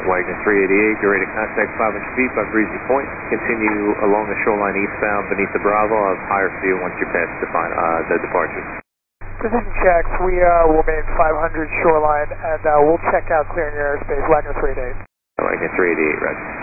Wagner 388, you're ready to contact 500 feet by Breezy Point. Continue along the shoreline eastbound beneath the Bravo. I'll have higher field once you pass the departure. Precision checks, we will remain 500 shoreline, and we'll check out clearing your airspace, Wagner 388. Wagner 388, roger.